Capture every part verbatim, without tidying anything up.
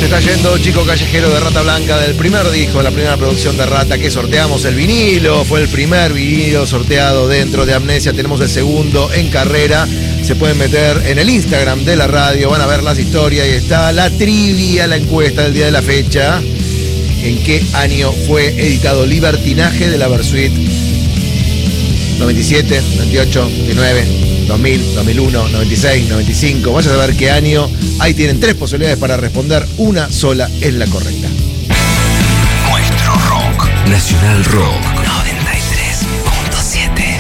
Se está yendo Chico Callejero de Rata Blanca, del primer disco, la primera producción de Rata que sorteamos el vinilo. Fue el primer vinilo sorteado dentro de Amnesia. Tenemos el segundo en carrera. Se pueden meter en el Instagram de la radio, van a ver las historias y está la trivia, la encuesta del día de la fecha. ¿En qué año fue editado Libertinaje de la Versuit? noventa y siete, noventa y ocho, noventa y nueve, dos mil, dos mil uno, noventa y seis, noventa y cinco. Vaya a ver qué año. Ahí tienen tres posibilidades para responder. Una sola es la correcta. Nuestro rock. Nacional Rock. noventa y tres punto siete.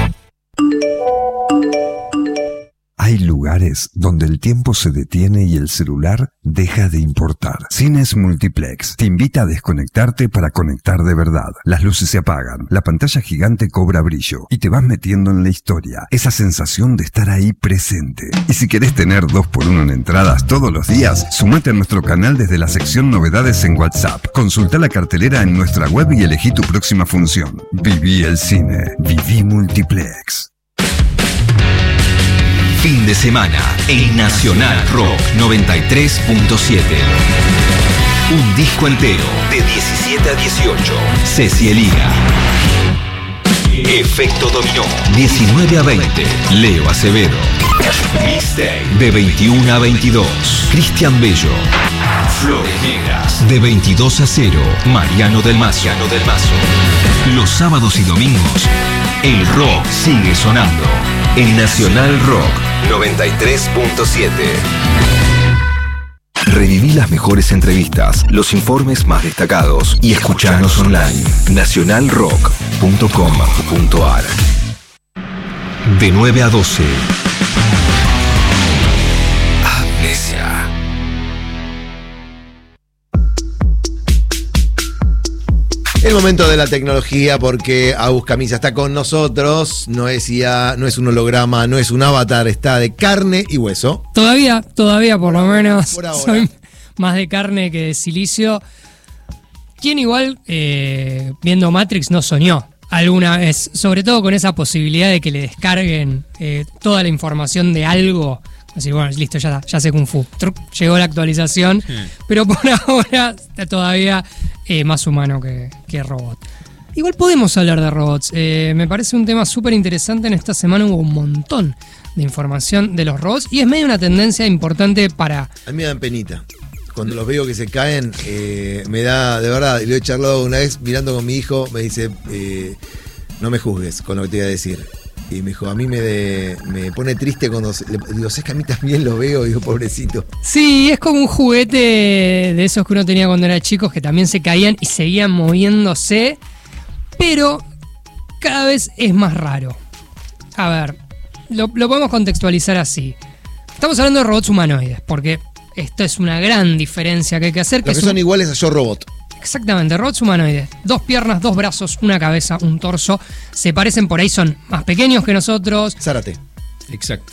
Hay lugares donde el tiempo se detiene y el celular deja de importar. Cines Multiplex te invita a desconectarte para conectar de verdad. Las luces se apagan, la pantalla gigante cobra brillo y te vas metiendo en la historia. Esa sensación de estar ahí presente. Y si querés tener dos por uno en entradas todos los días, sumate a nuestro canal desde la sección Novedades en WhatsApp. Consulta la cartelera en nuestra web y elegí tu próxima función. Viví el cine. Viví Multiplex. Fin de semana en Nacional Rock noventa y tres punto siete. Un disco entero de diecisiete a dieciocho. Ceci Eliga. Efecto Dominó. diecinueve a veinte. Leo Acevedo. Mistake. De veintiuno a veintidós. Cristian Bello. Flores Negras. De veintidós a cero. Mariano del Mazo. Mariano del Mazo. Los sábados y domingos, el rock sigue sonando en Nacional Rock noventa y tres punto siete. Reviví las mejores entrevistas, los informes más destacados y escuchanos online. nacional rock punto com punto a r. De nueve a doce. Amnesia. El momento de la tecnología, porque Agus Camisa está con nosotros. No es I A, no es un holograma, no es un avatar, está de carne y hueso. Todavía, todavía por lo menos. Por ahora. Soy más de carne que de silicio. ¿Quién igual, eh, viendo Matrix, no soñó alguna vez? Sobre todo con esa posibilidad de que le descarguen eh, toda la información de algo. Así, bueno, listo, ya, ya sé Kung Fu. Truc, llegó la actualización, sí. Pero por ahora está todavía eh, más humano que, que robot. Igual podemos hablar de robots. Eh, me parece un tema súper interesante. En esta semana hubo un montón de información de los robots y es medio una tendencia importante para... A mí me dan penita. Cuando los veo que se caen, eh, me da, de verdad, y lo he charlado una vez mirando con mi hijo, me dice, eh, no me juzgues con lo que te voy a decir. Y me dijo, a mí me, de, me pone triste cuando... Le, digo, es que a mí también lo veo, digo, pobrecito. Sí, es como un juguete de esos que uno tenía cuando era chico, que también se caían y seguían moviéndose, pero cada vez es más raro. A ver, lo, lo podemos contextualizar así. Estamos hablando de robots humanoides, porque esto es una gran diferencia que hay que hacer. Los que, que son un... iguales a Yo Robot. Exactamente, robots humanoides. Dos piernas, dos brazos, una cabeza, un torso. Se parecen por ahí, son más pequeños que nosotros. Zárate. Exacto.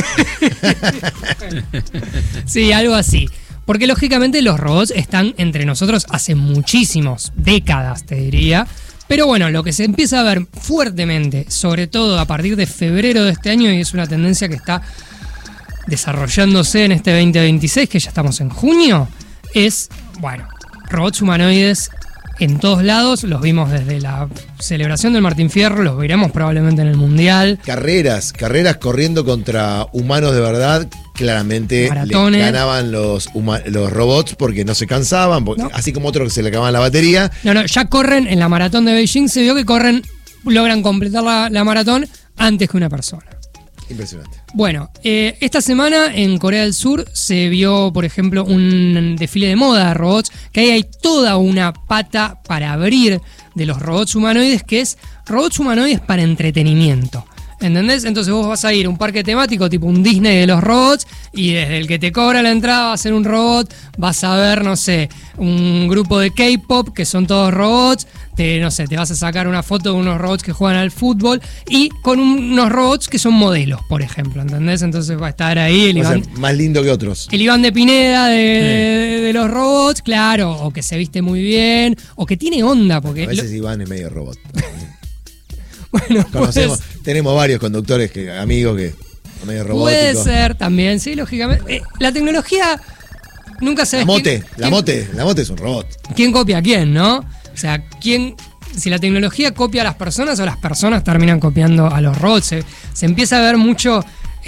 Sí, algo así. Porque lógicamente los robots están entre nosotros hace muchísimas décadas, te diría. Pero bueno, lo que se empieza a ver fuertemente, sobre todo a partir de febrero de este año, y es una tendencia que está desarrollándose en este veinte veintiséis, que ya estamos en junio, es, bueno... robots humanoides en todos lados, los vimos desde la celebración del Martín Fierro, los veremos probablemente en el Mundial. Carreras, carreras corriendo contra humanos de verdad, claramente le ganaban los, los robots porque no se cansaban, porque, no. Así como otros que se le acababan la batería. No, no, ya corren en la maratón de Beijing, se vio que corren, logran completar la, la maratón antes que una persona. Impresionante. Bueno, eh, esta semana en Corea del Sur se vio, por ejemplo, un desfile de moda de robots, que ahí hay toda una pata para abrir de los robots humanoides, que es robots humanoides para entretenimiento. ¿Entendés? Entonces vos vas a ir a un parque temático tipo un Disney de los robots y desde el que te cobra la entrada va a ser un robot, vas a ver, no sé, un grupo de K-pop que son todos robots, te, no sé, te vas a sacar una foto de unos robots que juegan al fútbol y con unos robots que son modelos, por ejemplo, ¿entendés? Entonces va a estar ahí el Iván, más lindo que otros. El Iván de Pineda de, de, de los robots, claro, o que se viste muy bien, o que tiene onda, porque... A veces lo... Iván es medio robot. Bueno, conocemos, pues, tenemos varios conductores, que amigos que son medio robóticos. Puede ser también, sí, lógicamente. Eh, la tecnología nunca sabes La mote, quién, la quién, mote, la mote es un robot. quién copia a quién, ¿no? O sea, quién, si la tecnología copia a las personas o las personas terminan copiando a los robots. Se, se empieza a ver mucho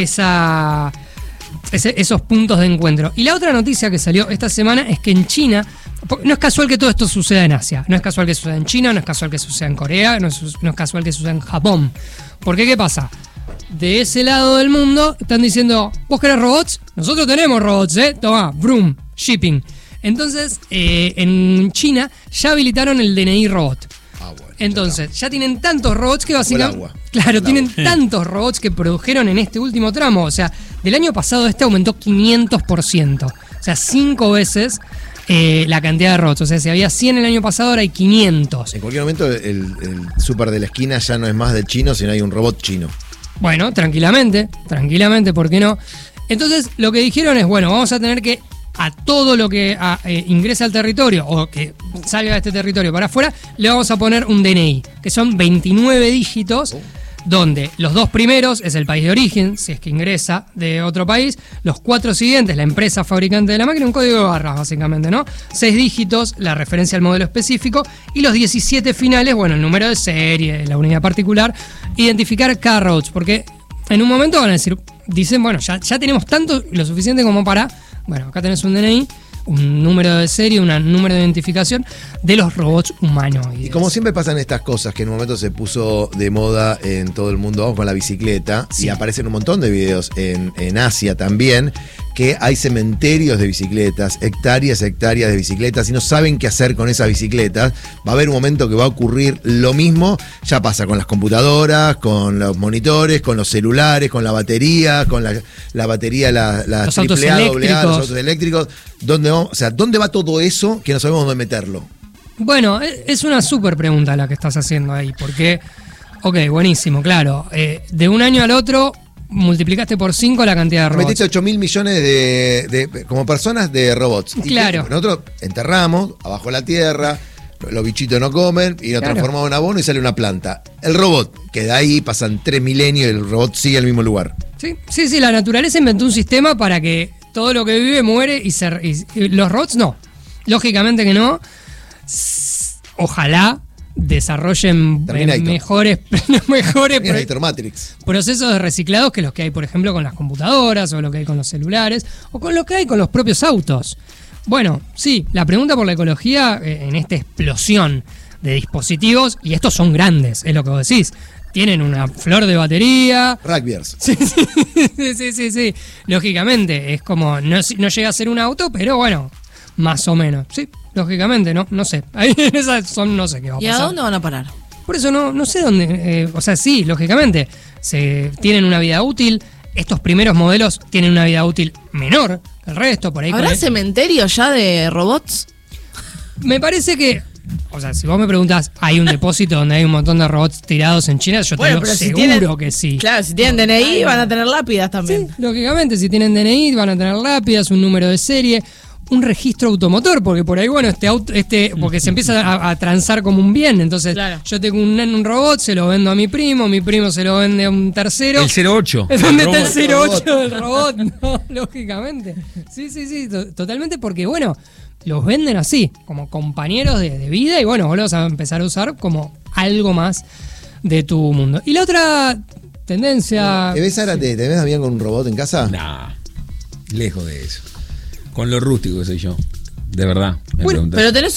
esa, ese, esos puntos de encuentro. Y la otra noticia que salió esta semana es que en China, no es casual que todo esto suceda en Asia, no es casual que suceda en China, no es casual que suceda en Corea, no es, no es casual que suceda en Japón. ¿Por qué? ¿Qué pasa? De ese lado del mundo están diciendo, ¿vos querés robots? Nosotros tenemos robots, ¿eh? Tomá, vroom, shipping. Entonces, eh, en China ya habilitaron el D N I robot. Ah, bueno. Entonces, ya, ya tienen tantos robots que básicamente... agua. Claro, El tienen agua. tantos robots que produjeron en este último tramo. O sea, del año pasado este aumentó quinientos por ciento. O sea, cinco veces eh, la cantidad de robots. O sea, si había cien el año pasado, ahora hay quinientos. En cualquier momento el, el súper de la esquina ya no es más del chino, sino hay un robot chino. Bueno, tranquilamente, tranquilamente, ¿por qué no? Entonces, lo que dijeron es, bueno, vamos a tener que a todo lo que a, eh, ingrese al territorio o que salga de este territorio para afuera, le vamos a poner un D N I, que son veintinueve dígitos, oh. donde los dos primeros es el país de origen, si es que ingresa de otro país, los cuatro siguientes, la empresa fabricante de la máquina, un código de barras básicamente, ¿no? Seis dígitos, la referencia al modelo específico, y los diecisiete finales, bueno, el número de serie, la unidad particular, identificar cada robots, porque en un momento van a decir, dicen, bueno, ya, ya tenemos tanto, lo suficiente como para, bueno, acá tenés un D N I, un número de serie, un número de identificación de los robots humanoides. Y como siempre pasan estas cosas, que en un momento se puso de moda en todo el mundo con la bicicleta, sí. Y aparecen un montón de videos en, en Asia también, que hay cementerios de bicicletas, hectáreas, hectáreas de bicicletas, y no saben qué hacer con esas bicicletas. Va a haber un momento que va a ocurrir lo mismo, ya pasa con las computadoras, con los monitores, con los celulares, con la batería, con la, la batería, la, la los autos triple A, doble A, los eléctricos. autos eléctricos. ¿Dónde, vamos? O sea, ¿dónde va todo eso que no sabemos dónde meterlo? Bueno, es una súper pregunta la que estás haciendo ahí, porque, ok, buenísimo, claro, eh, de un año al otro multiplicaste por cinco la cantidad de robots. Metiste ocho mil millones de, de, como personas de robots. Y claro. Que, nosotros enterramos abajo la tierra, los bichitos no comen y nos Claro. transformamos en abono y sale una planta. El robot queda ahí, pasan tres milenios y el robot sigue en el mismo lugar. Sí, sí, sí, la naturaleza inventó un sistema para que todo lo que vive muere y, se, y, y los robots no. Lógicamente que no. S- Ojalá desarrollen eh, Terminator. mejores, mejores pro- Terminator Matrix. procesos de reciclados que los que hay, por ejemplo, con las computadoras o lo que hay con los celulares o con lo que hay con los propios autos. Bueno, sí, la pregunta por la ecología eh, en esta explosión de dispositivos, y estos son grandes, es lo que vos decís, tienen una flor de batería. Rugbyers. Sí, sí, sí, sí, sí. Lógicamente, es como, no, no llega a ser un auto, pero bueno, más o menos. Sí, lógicamente, no, no sé. Ahí en esas son, no sé qué va a ¿Y pasar. a dónde van a parar? Por eso no, no sé dónde. Eh, o sea, sí, lógicamente, se tienen una vida útil. Estos primeros modelos tienen una vida útil menor que el resto. Por ahí ¿Habrá con el- cementerio ya de robots? Me parece que. O sea, si vos me preguntás, ¿hay un depósito donde hay un montón de robots tirados en China? Yo te digo seguro que sí. Claro, si tienen D N I van a tener lápidas también. Sí, lógicamente, si tienen D N I van a tener lápidas, un número de serie, un registro automotor, porque por ahí, bueno, este auto, este, porque se empieza a, a transar como un bien. Entonces, Claro. yo tengo un, un robot, se lo vendo a mi primo, mi primo se lo vende a un tercero. El cero ocho. ¿Es donde está el robot. cero ocho del robot? No, lógicamente. Sí, sí, sí, to- totalmente, porque bueno, los venden así, como compañeros de, de vida, y bueno, vos los vas a empezar a usar como algo más de tu mundo. Y la otra tendencia. ¿Te ves, Sara, te, te ves bien con un robot en casa? Nah, lejos de eso. Con lo rústico que soy yo. De verdad, me Bueno, preguntás. Pero tenés